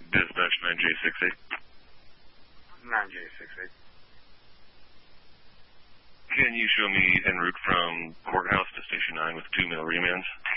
Dispatch 9J68. 9J68. Can you show me en route from courthouse to Station 9 with 2 male remands?